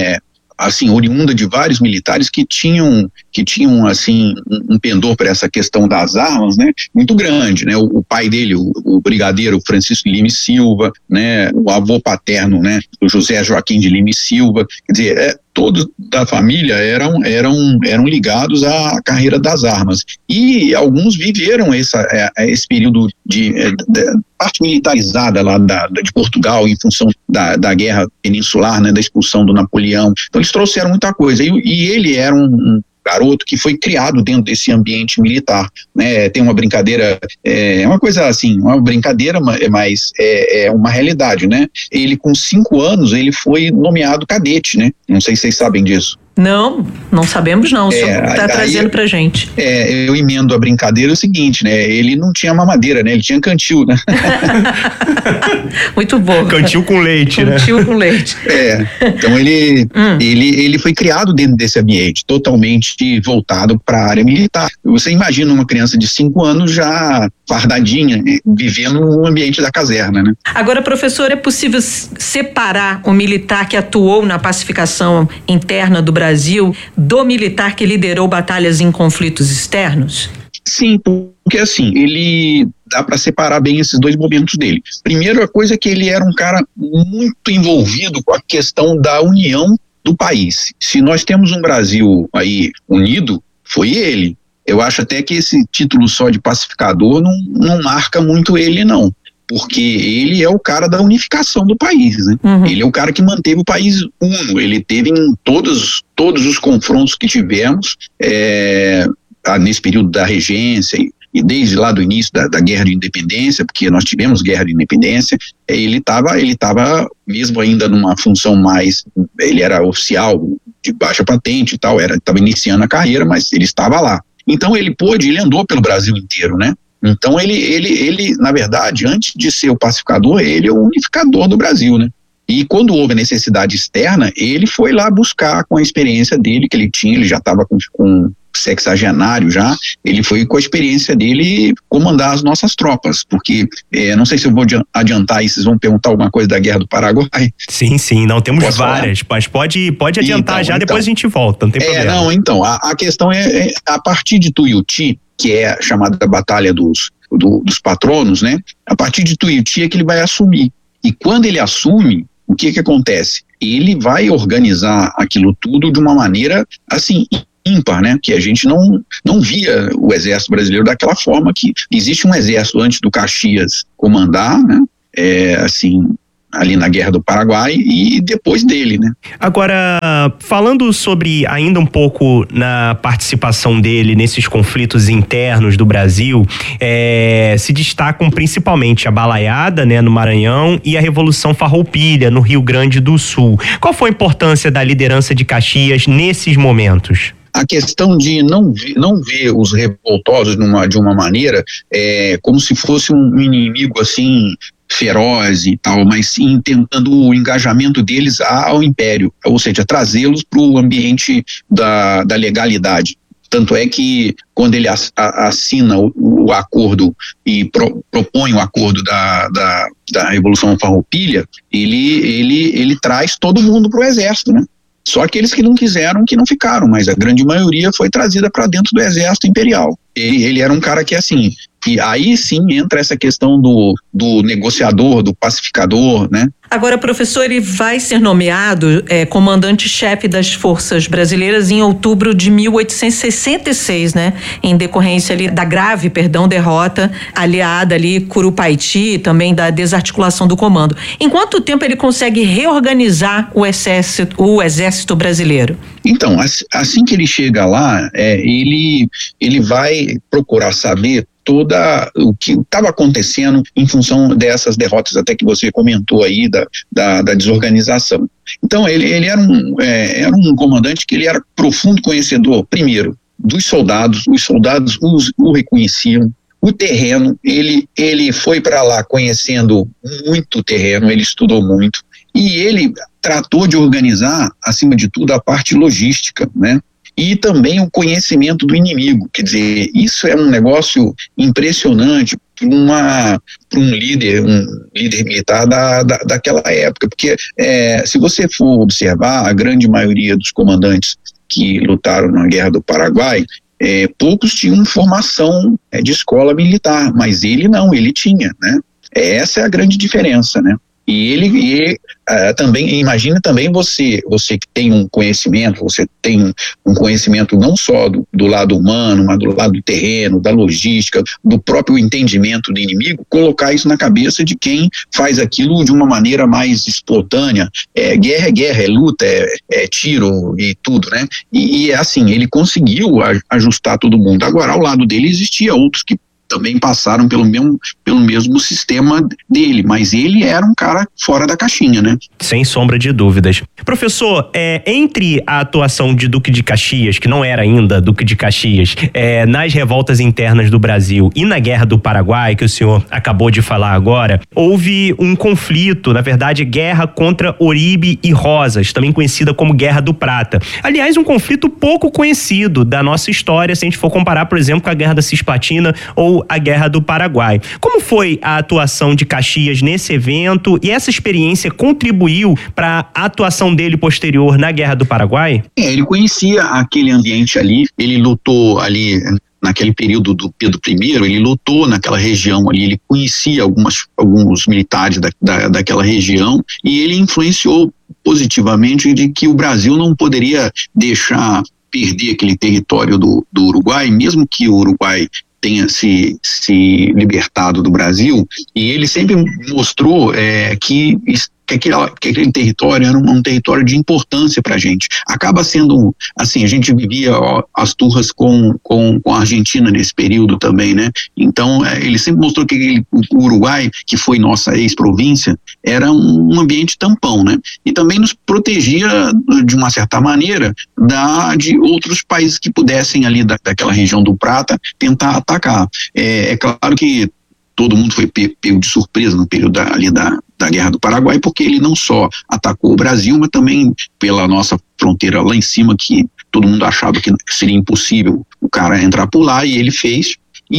oriunda de vários militares que tinham assim um pendor para essa questão das armas, né, muito grande, né? O pai dele, o brigadeiro Francisco de Lima e Silva, né, o avô paterno, né, o José Joaquim de Lima e Silva, quer dizer, todos da família eram ligados à carreira das armas, e alguns viveram esse período de parte militarizada lá de Portugal em função da guerra peninsular, né, da expulsão do Napoleão. Então eles trouxeram muita coisa, e ele era um garoto que foi criado dentro desse ambiente militar, né? Tem uma brincadeira, uma coisa assim, uma brincadeira, mas é uma realidade, né? Ele com 5 anos, ele foi nomeado cadete, né? Não sei se vocês sabem disso. Não sabemos não, o senhor está trazendo pra gente. Eu emendo a brincadeira o seguinte, né? Ele não tinha mamadeira, né? Ele tinha cantil, né? Muito bom. Cantil com leite, né? Cantil com leite. Então ele foi criado dentro desse ambiente, totalmente voltado para a área militar. Você imagina uma criança de 5 anos já fardadinha, vivendo no ambiente da caserna, né? Agora, professor, é possível separar o militar que atuou na pacificação interna do Brasil do militar que liderou batalhas em conflitos externos? Sim, porque assim, ele dá para separar bem esses dois momentos dele. Primeiro, a coisa é que ele era um cara muito envolvido com a questão da união do país. Se nós temos um Brasil aí unido, foi ele. Eu acho até que esse título só de pacificador não marca muito ele, não. Porque ele é o cara da unificação do país, né? Uhum. Ele é o cara que manteve o país uno. Ele teve em todos os confrontos que tivemos nesse período da regência e desde lá do início da Guerra de Independência, porque nós tivemos Guerra de Independência, ele estava mesmo ainda numa função mais, ele era oficial de baixa patente e tal, estava iniciando a carreira, mas ele estava lá. Então ele andou pelo Brasil inteiro, né? Então ele, na verdade, antes de ser o pacificador, ele é o unificador do Brasil, né? E quando houve a necessidade externa, ele foi lá buscar com a experiência dele que ele tinha, ele já estava com sexagenário já, ele foi com a experiência dele comandar as nossas tropas, porque não sei se eu vou adiantar aí, vocês vão perguntar alguma coisa da Guerra do Paraguai. Sim, não, temos várias, mas pode adiantar depois a gente volta, não tem problema. Então, a questão é a partir de Tuiuti, que é a chamada Batalha dos Patronos, né? A partir de Tuiuti é que ele vai assumir, e quando ele assume, o que acontece? Ele vai organizar aquilo tudo de uma maneira, assim, ímpar, né? Que a gente não via o exército brasileiro daquela forma, que existe um exército antes do Caxias comandar, né? Assim, ali na Guerra do Paraguai e depois dele, né? Agora, falando sobre ainda um pouco na participação dele nesses conflitos internos do Brasil, se destacam principalmente a Balaiada, né, no Maranhão, e a Revolução Farroupilha, no Rio Grande do Sul. Qual foi a importância da liderança de Caxias nesses momentos? A questão de não ver os revoltosos de uma maneira como se fosse um inimigo assim feroz e tal, mas sim tentando o engajamento deles ao império, ou seja, trazê-los para o ambiente da legalidade. Tanto é que quando ele assina o acordo e propõe o acordo da Revolução Farroupilha, ele traz todo mundo para o exército, né? Só aqueles que não quiseram, que não ficaram, mas a grande maioria foi trazida para dentro do exército imperial. Ele era um cara que, assim, e aí sim entra essa questão do negociador, do pacificador, né? Agora, professor, ele vai ser nomeado comandante-chefe das forças brasileiras em outubro de 1866, né? Em decorrência ali da grave, derrota aliada ali Curupaiti, também da desarticulação do comando. Em quanto tempo ele consegue reorganizar o exército brasileiro? Então, assim que ele chega lá, ele vai procurar saber o que estava acontecendo em função dessas derrotas, até que você comentou aí da desorganização. Então ele era um comandante que ele era profundo conhecedor, primeiro, dos soldados, os soldados o reconheciam, o terreno, ele foi para lá conhecendo muito o terreno, ele estudou muito, e ele tratou de organizar, acima de tudo, a parte logística, né? E também o conhecimento do inimigo, quer dizer, isso é um negócio impressionante para um líder militar daquela época, porque se você for observar, a grande maioria dos comandantes que lutaram na Guerra do Paraguai, poucos tinham formação de escola militar, mas ele não, ele tinha, né? Essa é a grande diferença, né? E ele também, imagina também você que tem um conhecimento, você tem um conhecimento não só do lado humano, mas do lado do terreno, da logística, do próprio entendimento do inimigo, colocar isso na cabeça de quem faz aquilo de uma maneira mais espontânea. Guerra é guerra, é luta, é tiro e tudo, né? E assim, ele conseguiu ajustar todo mundo. Agora, ao lado dele existia outros que também passaram pelo mesmo sistema dele, mas ele era um cara fora da caixinha, né? Sem sombra de dúvidas. Professor, entre a atuação de Duque de Caxias, que não era ainda Duque de Caxias, nas revoltas internas do Brasil e na Guerra do Paraguai, que o senhor acabou de falar agora, houve um conflito, na verdade, guerra contra Oribe e Rosas, também conhecida como Guerra do Prata. Aliás, um conflito pouco conhecido da nossa história, se a gente for comparar, por exemplo, com a Guerra da Cisplatina ou a Guerra do Paraguai. Como foi a atuação de Caxias nesse evento e essa experiência contribuiu para a atuação dele posterior na Guerra do Paraguai? Ele conhecia aquele ambiente ali, ele lutou ali naquele período do Pedro I, ele lutou naquela região ali, ele conhecia alguns militares daquela região e ele influenciou positivamente de que o Brasil não poderia deixar perder aquele território do Uruguai, mesmo que o Uruguai tenha se libertado do Brasil, e ele sempre mostrou que aquele território era um território de importância para a gente. Acaba sendo, assim, a gente vivia as turras com a Argentina nesse período também, né? Então, ele sempre mostrou que o Uruguai, que foi nossa ex-província, era um ambiente tampão, né? E também nos protegia, de uma certa maneira, de outros países que pudessem ali daquela região do Prata tentar atacar. É claro que todo mundo foi pego de surpresa no período ali da Guerra do Paraguai, porque ele não só atacou o Brasil, mas também pela nossa fronteira lá em cima, que todo mundo achava que seria impossível o cara entrar por lá, e ele fez.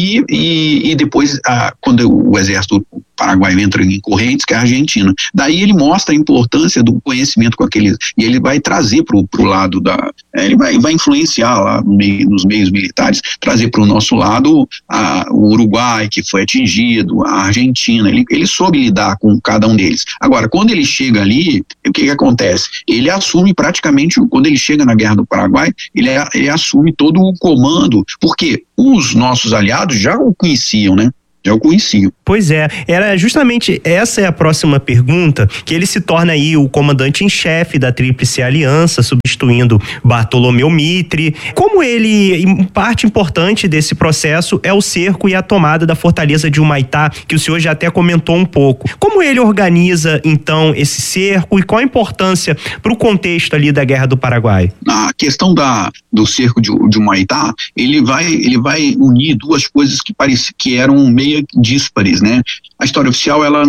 E depois, quando o exército paraguaio entra em Correntes, que é a Argentina, daí ele mostra a importância do conhecimento com aqueles, e ele vai trazer pro lado ele vai influenciar lá nos meios militares, trazer para o nosso lado o Uruguai, que foi atingido, a Argentina, ele soube lidar com cada um deles. Agora, quando ele chega ali, o que acontece? Ele assume praticamente, quando ele chega na Guerra do Paraguai, ele assume todo o comando, porque os nossos aliados já o conheciam, né? Já o conheciam. Pois é, era justamente essa é a próxima pergunta, que ele se torna aí o comandante em chefe da Tríplice Aliança, substituindo Bartolomeu Mitre. Como ele, parte importante desse processo é o cerco e a tomada da fortaleza de Humaitá, que o senhor já até comentou um pouco. Como ele organiza, então, esse cerco e qual a importância para o contexto ali da Guerra do Paraguai? A questão do cerco de Humaitá, ele vai unir duas coisas que eram meio díspares, né? A história oficial, ela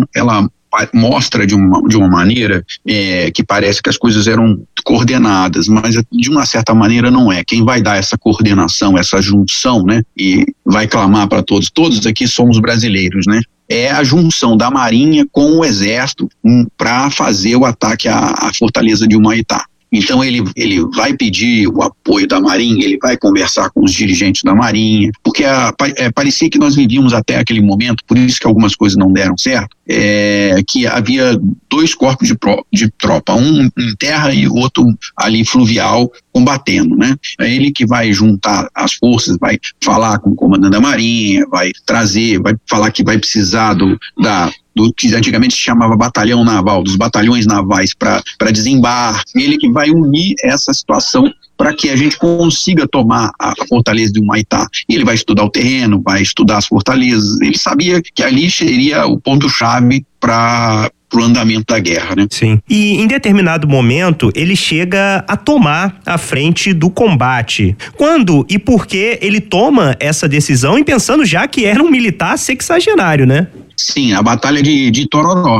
mostra de uma maneira que parece que as coisas eram coordenadas, mas de uma certa maneira não é. Quem vai dar essa coordenação, essa junção, né? E vai clamar para todos aqui somos brasileiros, né? É a junção da Marinha com o Exército para fazer o ataque à fortaleza de Humaitá. Então ele vai pedir o apoio da Marinha, ele vai conversar com os dirigentes da Marinha, porque parecia que nós vivíamos até aquele momento, por isso que algumas coisas não deram certo, que havia dois corpos de tropa, um em terra e o outro ali fluvial, combatendo, né? É ele que vai juntar as forças, vai falar com o comandante da Marinha, vai falar que vai precisar do que antigamente se chamava batalhão naval, dos batalhões navais para desembarque. Ele que vai unir essa situação para que a gente consiga tomar a fortaleza de Humaitá. E ele vai estudar o terreno, vai estudar as fortalezas. Ele sabia que ali seria o ponto-chave para o andamento da guerra, né? Sim. E em determinado momento ele chega a tomar a frente do combate. Quando e por que ele toma essa decisão, e pensando já que era um militar sexagenário, né? Sim, a Batalha de Tororó.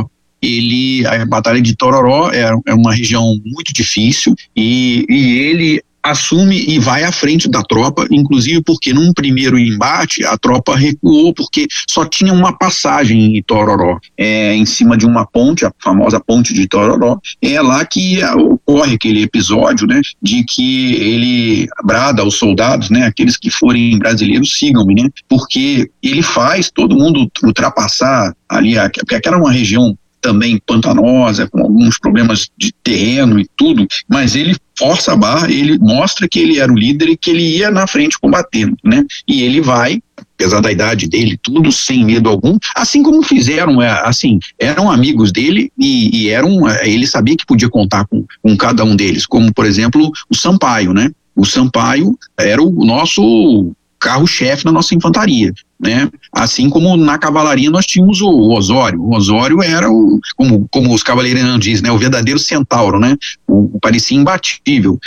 A Batalha de Tororó é uma região muito difícil e ele assume e vai à frente da tropa, inclusive porque num primeiro embate a tropa recuou porque só tinha uma passagem em Tororó, em cima de uma ponte, a famosa ponte de Tororó. É lá que ocorre aquele episódio, né, de que ele brada aos soldados, né, aqueles que forem brasileiros, sigam-me, né, porque ele faz todo mundo ultrapassar ali, porque aquela era uma região também pantanosa, com alguns problemas de terreno e tudo, mas ele força a barra, ele mostra que ele era o líder e que ele ia na frente combatendo, né? E ele vai, apesar da idade dele, tudo sem medo algum, assim como fizeram, eram amigos dele e ele sabia que podia contar com cada um deles, como por exemplo o Sampaio, né? O Sampaio era o nosso carro-chefe na nossa infantaria, né? Assim como na cavalaria nós tínhamos o Osório. O Osório era como os cavaleiros dizem, né? O verdadeiro centauro, né? Parecia imbatível.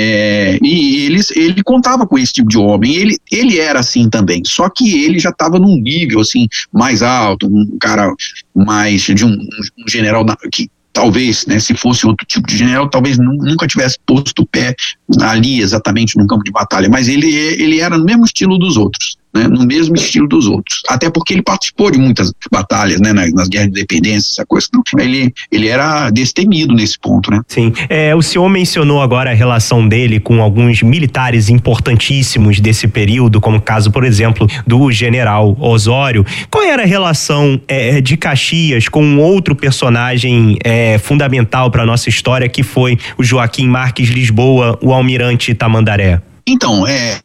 E ele contava com esse tipo de homem. Ele era assim também, só que ele já estava num nível assim mais alto, um cara mais de um general que talvez, né, se fosse outro tipo de general, talvez nunca tivesse posto o pé ali exatamente no campo de batalha, mas ele era no mesmo estilo dos outros, né, no mesmo estilo dos outros, até porque ele participou de muitas batalhas, né, nas guerras de independência, essa coisa. Então, ele era destemido nesse ponto, né. Sim, o senhor mencionou agora a relação dele com alguns militares importantíssimos desse período, como o caso, por exemplo, do general Osório. Qual era a relação de Caxias com um outro personagem fundamental para a nossa história, que foi o Joaquim Marques Lisboa, o almirante Tamandaré? Então,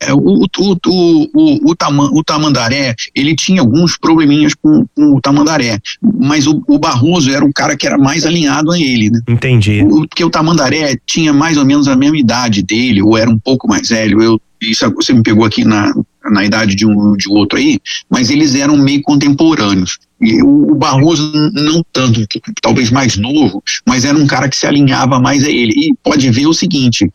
o Tamandaré, ele tinha alguns probleminhas com o Tamandaré, mas o Barroso era um cara que era mais alinhado a ele, né? Entendi. Porque o Tamandaré tinha mais ou menos a mesma idade dele, ou era um pouco mais velho. Isso você me pegou aqui na idade de um de outro aí, mas eles eram meio contemporâneos. E o Barroso não tanto, talvez mais novo, mas era um cara que se alinhava mais a ele. E pode ver o seguinte,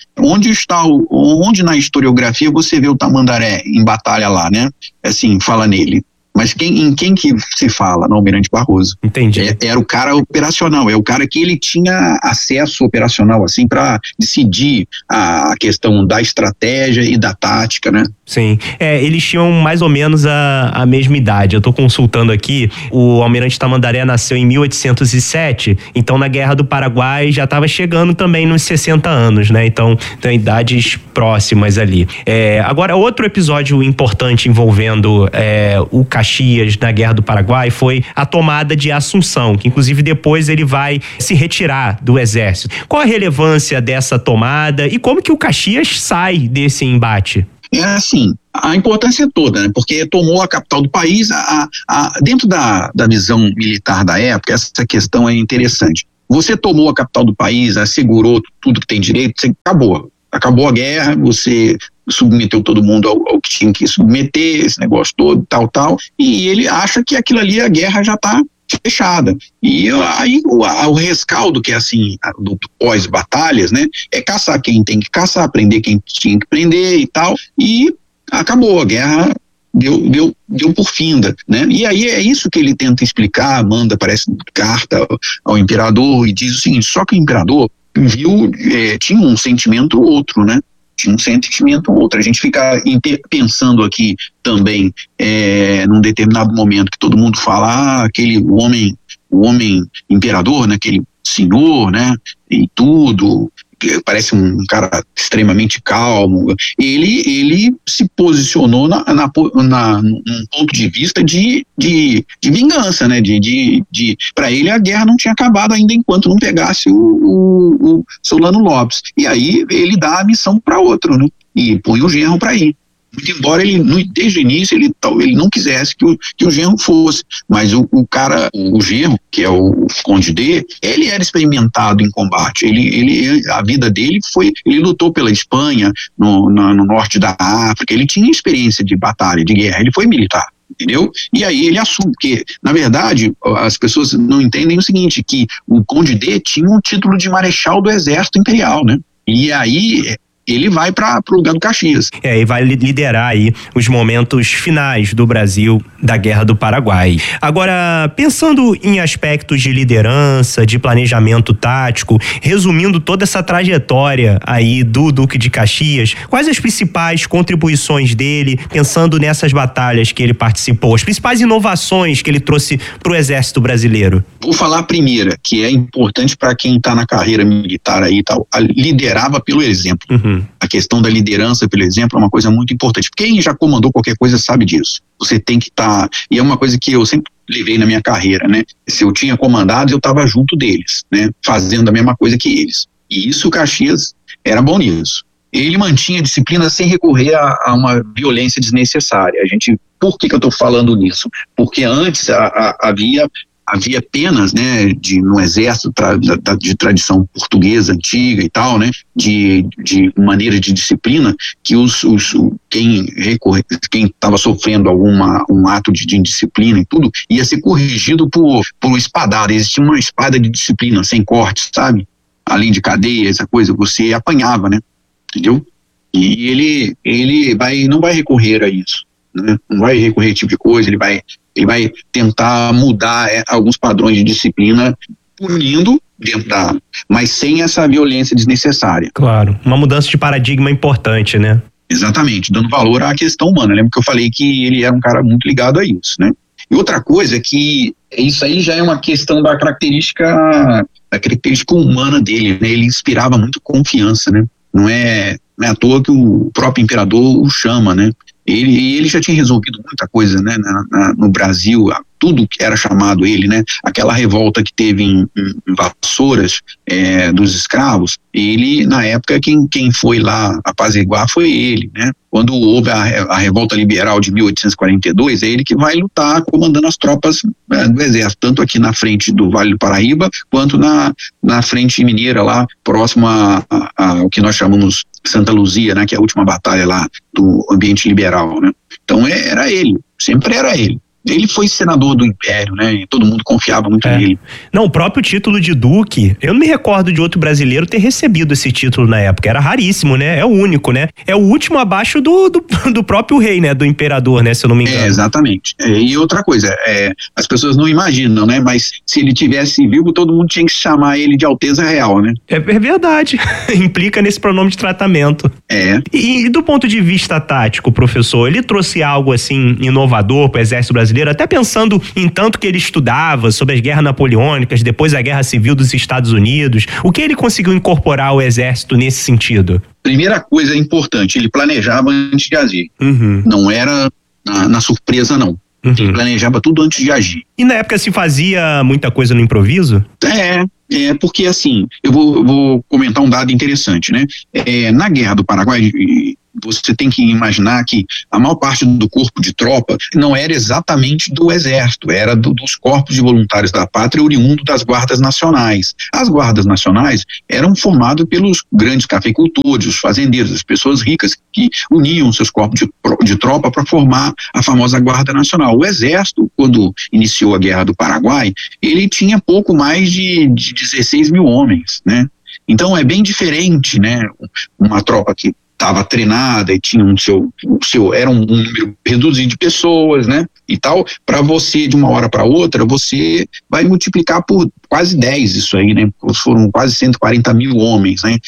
onde na historiografia você vê o Tamandaré em batalha lá, né? Assim, fala nele. Mas em quem que se fala? No Almirante Barroso. Entendi. Era o cara operacional, é o cara que ele tinha acesso operacional, assim, para decidir a questão da estratégia e da tática, né? Sim, eles tinham mais ou menos a mesma idade. Eu estou consultando aqui, o Almirante Tamandaré nasceu em 1807, então na Guerra do Paraguai já estava chegando também nos 60 anos, né? Então tem idades próximas ali. Agora, outro episódio importante envolvendo o Caxias na Guerra do Paraguai foi a tomada de Assunção, que inclusive depois ele vai se retirar do exército. Qual a relevância dessa tomada e como que o Caxias sai desse embate? É assim, a importância é toda, né? Porque tomou a capital do país, dentro da visão militar da época, essa questão é interessante. Você tomou a capital do país, assegurou tudo que tem direito, você acabou a guerra, você submeteu todo mundo ao que tinha que submeter, esse negócio todo, tal, e ele acha que aquilo ali, a guerra já está fechada. E aí o rescaldo, que é assim, do pós-batalhas, né, é caçar quem tem que caçar, prender quem tinha que prender e tal, e acabou, a guerra deu por finda, né? E aí é isso que ele tenta explicar, parece carta ao imperador e diz o seguinte: só que o imperador tinha um sentimento outro, né? A gente fica pensando aqui também, num determinado momento que todo mundo fala, o homem imperador, né, aquele senhor, né, e tudo, que parece um cara extremamente calmo. Ele se posicionou num ponto de vista de vingança, né? Para ele a guerra não tinha acabado ainda enquanto não pegasse o Solano Lopes. E aí ele dá a missão para outro, né? E põe o genro para ir. Muito embora ele, desde o início, ele não quisesse que o genro fosse, mas o genro, que é o Conde D, ele era experimentado em combate, a vida dele ele lutou pela Espanha, no norte da África, ele tinha experiência de batalha, de guerra, ele foi militar. Entendeu? E aí ele assume, porque, na verdade, as pessoas não entendem o seguinte, que o Conde D tinha um título de marechal do Exército Imperial, né? E aí ele vai para o lugar do Caxias. E vai liderar aí os momentos finais do Brasil da Guerra do Paraguai. Agora, pensando em aspectos de liderança, de planejamento tático, resumindo toda essa trajetória aí do Duque de Caxias, quais as principais contribuições dele, pensando nessas batalhas que ele participou, as principais inovações que ele trouxe para o Exército Brasileiro? Vou falar a primeira, que é importante para quem está na carreira militar aí e tal, liderava pelo exemplo. Uhum. A questão da liderança pelo exemplo é uma coisa muito importante. Quem já comandou qualquer coisa sabe disso. Você tem que estar... E é uma coisa que eu sempre levei na minha carreira, né? Se eu tinha comandados, eu estava junto deles, né? Fazendo a mesma coisa que eles. E isso o Caxias era bom nisso. Ele mantinha a disciplina sem recorrer a uma violência desnecessária. Por que eu estou falando nisso? Porque antes havia penas, né, no exército de tradição portuguesa antiga e tal, né, de maneira de disciplina, que quem estava sofrendo um ato de indisciplina e tudo, ia ser corrigido por espadada. Existia uma espada de disciplina, sem cortes, sabe? Além de cadeia, essa coisa, você apanhava, né? Entendeu? E ele não vai recorrer a isso, né? Não vai recorrer a esse tipo de coisa, ele vai tentar mudar alguns padrões de disciplina, punindo mas sem essa violência desnecessária. Claro, uma mudança de paradigma importante, né? Exatamente, dando valor à questão humana. Lembra que eu falei que ele era um cara muito ligado a isso, né? E outra coisa é que isso aí já é uma questão da característica humana dele, né? Ele inspirava muito confiança, né? Não é à toa que o próprio imperador o chama, né? Ele já tinha resolvido muita coisa, né, no Brasil, tudo que era chamado ele, né? Aquela revolta que teve em Vassouras, dos escravos, ele, na época, quem foi lá apaziguar foi ele, né? Quando houve a revolta liberal de 1842, é ele que vai lutar comandando as tropas do exército, tanto aqui na frente do Vale do Paraíba, quanto na frente mineira lá, próximo ao que nós chamamos Santa Luzia, né? Que é a última batalha lá do ambiente liberal, né? Então era ele, sempre era ele. Ele foi senador do Império, né? E todo mundo confiava muito nele. Não, o próprio título de duque, eu não me recordo de outro brasileiro ter recebido esse título na época. Era raríssimo, né? É o único, né? É o último abaixo do próprio rei, né? Do imperador, né? Se eu não me engano. Exatamente. E outra coisa, as pessoas não imaginam, né? Mas se ele tivesse vivo, todo mundo tinha que chamar ele de Alteza Real, né? É verdade. Implica nesse pronome de tratamento. E do ponto de vista tático, professor, ele trouxe algo assim inovador para o Exército Brasileiro, até pensando em tanto que ele estudava sobre as guerras napoleônicas, depois a Guerra Civil dos Estados Unidos. O que ele conseguiu incorporar ao Exército nesse sentido? Primeira coisa importante, ele planejava antes de agir. Não era na surpresa, não. Ele planejava tudo antes de agir. E na época se fazia muita coisa no improviso? Porque assim, eu vou comentar um dado interessante, né? Na Guerra do Paraguai, você tem que imaginar que a maior parte do corpo de tropa não era exatamente do exército, era dos corpos de voluntários da pátria oriundo das guardas nacionais. As guardas nacionais eram formadas pelos grandes cafeicultores, os fazendeiros, as pessoas ricas que uniam seus corpos de tropa para formar a famosa Guarda Nacional. O exército, quando iniciou a Guerra do Paraguai, ele tinha pouco mais de 16 mil homens, né? Então é bem diferente, né? Uma tropa que estava treinada e tinha era um número reduzido de pessoas, né, e tal, para você, de uma hora para outra, você vai multiplicar por quase 10 isso aí, né, foram quase 140 mil homens, né,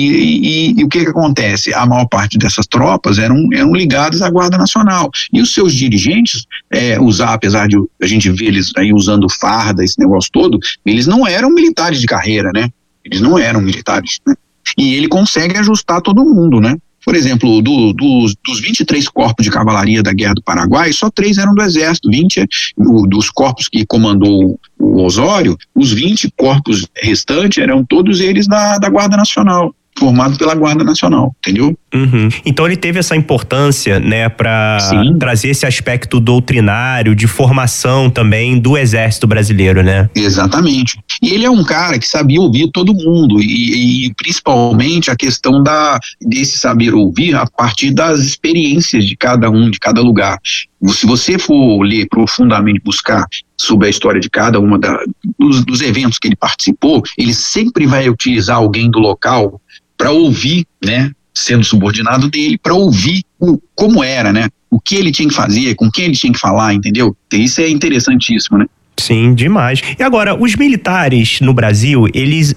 e o que acontece? A maior parte dessas tropas eram ligadas à Guarda Nacional, e os seus dirigentes, apesar de a gente ver eles aí usando farda, esse negócio todo, eles não eram militares de carreira, né, eles não eram militares, né. E ele consegue ajustar todo mundo, né? Por exemplo, dos 23 corpos de cavalaria da Guerra do Paraguai, só 3 eram do Exército. 20 dos corpos que comandou o Osório, os 20 corpos restantes eram todos eles da Guarda Nacional, formados pela Guarda Nacional, entendeu? Então ele teve essa importância, né, para trazer esse aspecto doutrinário, de formação também do Exército Brasileiro, né? Exatamente. E ele é um cara que sabia ouvir todo mundo e principalmente a questão desse saber ouvir a partir das experiências de cada um, de cada lugar. Se você for ler profundamente, buscar sobre a história de cada uma dos eventos que ele participou, ele sempre vai utilizar alguém do local para ouvir, né, sendo subordinado dele, para ouvir como era, né, o que ele tinha que fazer, com quem ele tinha que falar, entendeu? Isso é interessantíssimo, né? Sim, demais. E agora, os militares no Brasil, eles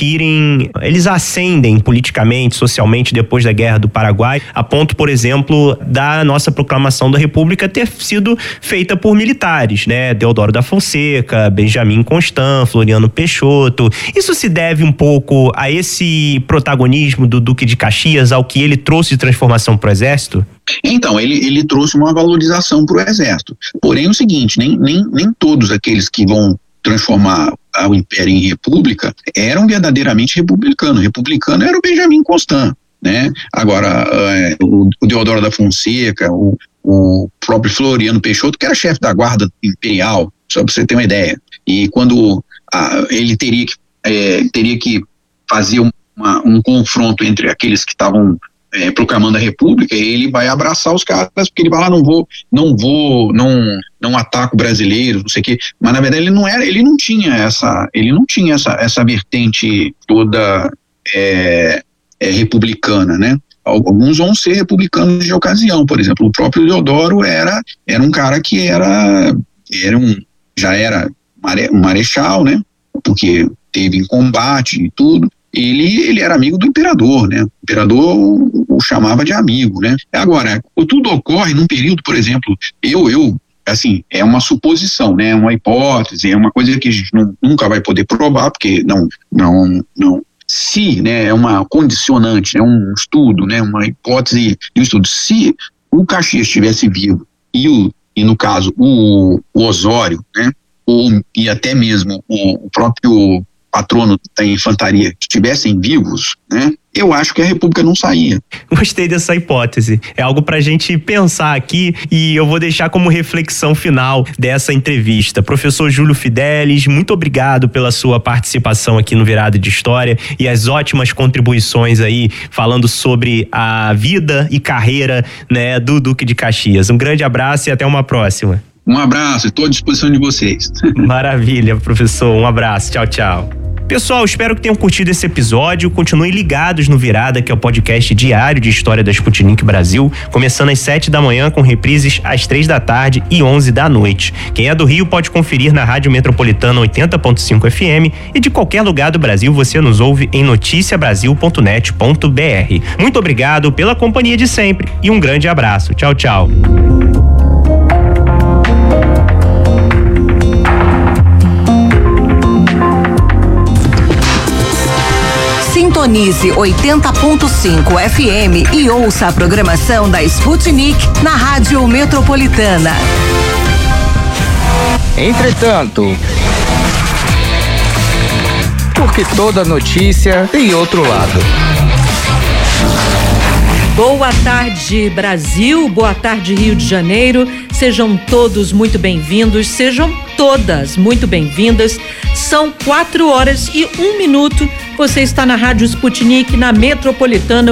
ascendem politicamente, socialmente depois da Guerra do Paraguai, a ponto, por exemplo, da nossa proclamação da República ter sido feita por militares, né? Deodoro da Fonseca, Benjamin Constant, Floriano Peixoto. Isso se deve um pouco a esse protagonismo do Duque de Caxias, ao que ele trouxe de transformação para o Exército? Então, ele trouxe uma valorização para o Exército. Porém, é o seguinte, nem todos aqueles que vão transformar o Império em República eram verdadeiramente republicanos. Republicano era o Benjamin Constant, né? Agora, o Deodoro da Fonseca, o próprio Floriano Peixoto, que era chefe da Guarda Imperial, só para você ter uma ideia. E quando ele teria que fazer um confronto entre aqueles que estavam proclamando a República, ele vai abraçar os caras, porque ele vai lá, não ataco brasileiros, não sei o quê, mas na verdade ele não tinha essa vertente toda republicana, né? Alguns vão ser republicanos de ocasião, por exemplo, o próprio Deodoro era um cara que já era um marechal, né? Porque teve em combate e tudo. Ele era amigo do imperador, né? O imperador o chamava de amigo, né? Agora, tudo ocorre num período, por exemplo, assim, é uma suposição, né? É uma hipótese, é uma coisa que a gente nunca vai poder provar, porque se, né, é uma condicionante, é um estudo, né? Uma hipótese de um estudo. Se o Caxias estivesse vivo e no caso, o Osório, né? E até mesmo o próprio patrono da infantaria estivessem vivos, né? Eu acho que a República não saía. Gostei dessa hipótese. É algo pra gente pensar aqui e eu vou deixar como reflexão final dessa entrevista. Professor Júlio Fidelis, muito obrigado pela sua participação aqui no Virada de História e as ótimas contribuições aí, falando sobre a vida e carreira, né, do Duque de Caxias. Um grande abraço e até uma próxima. Um abraço, estou à disposição de vocês. Maravilha, professor. Um abraço. Tchau, tchau. Pessoal, espero que tenham curtido esse episódio. Continuem ligados no Virada, que é o podcast diário de história da Sputnik Brasil, começando às 7 da manhã, com reprises às 3 da tarde e 11 da noite. Quem é do Rio pode conferir na Rádio Metropolitana 80.5 FM e de qualquer lugar do Brasil você nos ouve em noticiabrasil.net.br. Muito obrigado pela companhia de sempre e um grande abraço. Tchau, tchau. Sintonize 80.5 FM e ouça a programação da Sputnik na Rádio Metropolitana. Entretanto, porque toda notícia tem outro lado. Boa tarde, Brasil. Boa tarde, Rio de Janeiro. Sejam todos muito bem-vindos. Sejam todas muito bem-vindas. São 4 horas e 1 minuto. Você está na Rádio Sputnik, na Metropolitana